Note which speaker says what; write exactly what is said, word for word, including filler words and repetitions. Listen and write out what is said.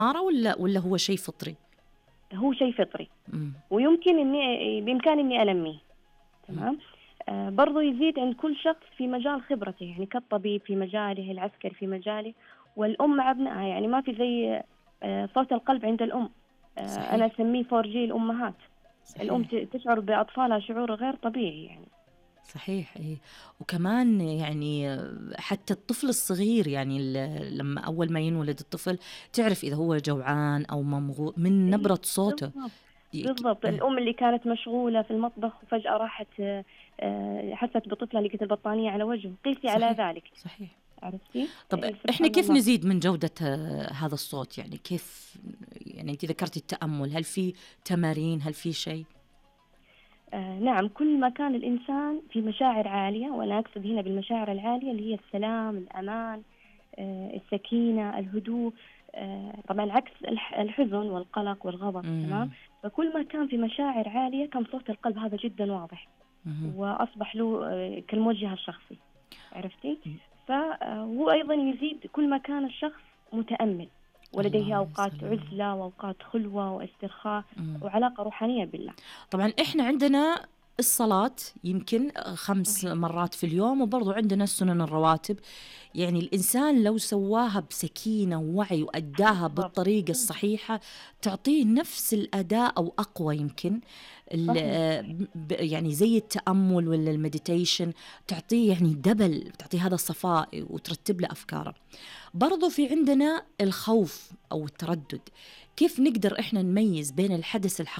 Speaker 1: مرة ولا ولا هو شيء فطري؟
Speaker 2: هو شيء فطري
Speaker 1: مم.
Speaker 2: ويمكن إني بإمكاني إني أنميه. تمام. آه برضو يزيد عند كل شخص في مجال خبرته، يعني كالطبيب في مجاله، العسكري في مجاله، والأم مع ابنائها. يعني ما في زي آه صوت القلب عند الأم. آه أنا
Speaker 1: صحيح
Speaker 2: أسميه فور جي الأمهات. الأم
Speaker 1: صحيح
Speaker 2: ت- تشعر بأطفالها شعور غير طبيعي يعني.
Speaker 1: صحيح إيه. وكمان يعني حتى الطفل الصغير، يعني ال- لما أول ما ينولد الطفل تعرف إذا هو جوعان أو ممغوط من
Speaker 2: إيه،
Speaker 1: نبرة صوته.
Speaker 2: بالضبط.
Speaker 1: يك-
Speaker 2: بالضبط،
Speaker 1: إيه.
Speaker 2: الأم اللي كانت مشغولة في المطبخ وفجأة راحت آه، آه، حست بطفلها لقت البطانية على وجهه، قيسي على
Speaker 1: صحيح
Speaker 2: ذلك.
Speaker 1: صحيح.
Speaker 2: عرفتي؟
Speaker 1: طب
Speaker 2: إيه،
Speaker 1: إحنا
Speaker 2: سبحان
Speaker 1: كيف
Speaker 2: الله.
Speaker 1: نزيد من جودة آه، هذا الصوت؟ يعني كيف؟ يعني أنت ذكرتي التأمل، هل في تمارين؟ هل في شيء؟
Speaker 2: آه نعم، كل ما كان الإنسان في مشاعر عالية، وأنا أقصد هنا بالمشاعر العالية اللي هي السلام، الأمان، آه السكينة، الهدوء. آه طبعا عكس الح- الحزن والقلق والغضب. تمام.
Speaker 1: مم.
Speaker 2: فكل ما كان في مشاعر عالية كان صوت القلب هذا جدا واضح،
Speaker 1: مم.
Speaker 2: وأصبح له آه كالموجه الشخصي. عرفتي؟ فهو أيضا يزيد كل ما كان الشخص متأمل، ولديه
Speaker 1: الله
Speaker 2: أوقات
Speaker 1: سلام.
Speaker 2: عزلة وأوقات خلوة واسترخاء
Speaker 1: مم.
Speaker 2: وعلاقة روحانية بالله.
Speaker 1: طبعا إحنا عندنا الصلاة يمكن خمس
Speaker 2: صحيح.
Speaker 1: مرات في اليوم، وبرضو عندنا السنن الرواتب. يعني الإنسان لو سواها بسكينة ووعي وأداها
Speaker 2: بالضبط.
Speaker 1: بالطريقة الصحيحة تعطيه نفس الأداء أو أقوى يمكن.
Speaker 2: صحيح.
Speaker 1: ال- ب- يعني زي التأمل ولا المديتيشن، تعطيه يعني دبل، تعطيه هذا الصفاء وترتب له أفكاره. برضو في عندنا الخوف أو التردد. كيف نقدر إحنا نميز بين الحدث الحقيقي